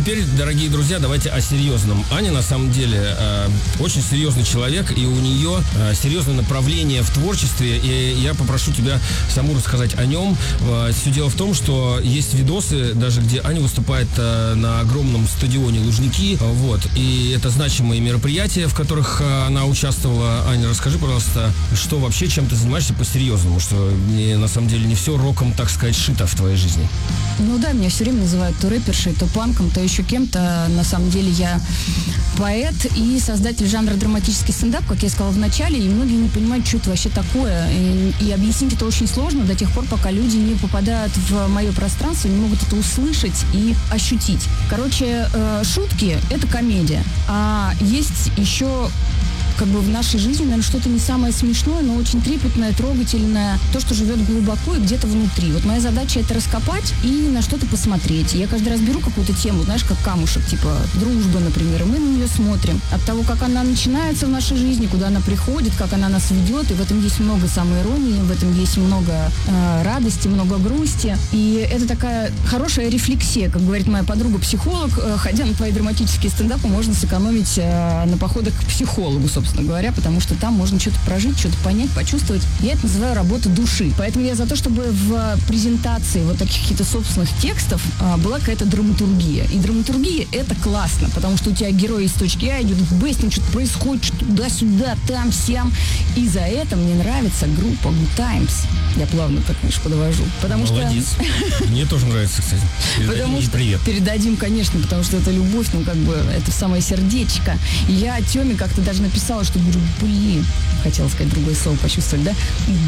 теперь, дорогие друзья, давайте о серьезном. Аня, на самом деле, очень серьезный человек, и у нее серьезное направление в творчестве, и я попрошу тебя саму рассказать о нем. Все дело в том, что есть видосы, даже где Аня выступает на огромном стадионе Лужники, вот, и это значимые мероприятия, в которых она участвовала. Аня, расскажи, пожалуйста, что вообще, чем ты занимаешься по-серьезному, что на самом деле не все роком, так сказать, шито в твоей жизни. Ну да, меня все время называют то рэпершей, то панком, то еще кем-то. На самом деле я поэт и создатель жанра драматический стендап, как я сказала в начале, и многие не понимают, что это вообще такое. И объяснить это очень сложно до тех пор, пока люди не попадают в мое пространство, не могут это услышать и ощутить. Короче, шутки — это комедия. А есть еще как бы в нашей жизни, наверное, что-то не самое смешное, но очень трепетное, трогательное, то, что живет глубоко и где-то внутри. Вот моя задача — это раскопать и на что-то посмотреть. Я каждый раз беру какую-то тему, знаешь, как камушек, типа дружба, например, и мы на нее смотрим. От того, как она начинается в нашей жизни, куда она приходит, как она нас ведет, и в этом есть много самоиронии, в этом есть много радости, много грусти. И это такая хорошая рефлексия, как говорит моя подруга-психолог, ходя на твои драматические стендапы, можно сэкономить на походах к психологу, собственно говоря, потому что там можно что-то прожить, что-то понять, почувствовать. Я это называю работа души. Поэтому я за то, чтобы в презентации вот таких каких-то собственных текстов была какая-то драматургия. И драматургия — это классно, потому что у тебя герой из точки А идет в Б, с ним что-то происходит, что туда-сюда, там-сям. И за это мне нравится группа Good Times. Я плавно так, видишь, подвожу. Потому Молодец. Мне тоже нравится, кстати. Потому что привет. Передадим, конечно, потому что это любовь, ну, как бы, это самое сердечко. И я Тёме как-то даже написала, что говорю, хотела сказать другое слово, почувствовали, да?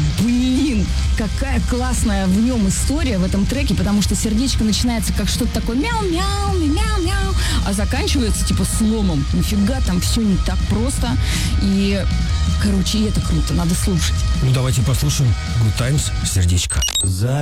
Какая классная в нем история, в этом треке, потому что сердечко начинается как что-то такое мяу-мяу, мяу-мяу, а заканчивается типа сломом. Нифига, там все не так просто. И, короче, это круто, надо слушать. Ну, давайте послушаем Good Times, сердечко.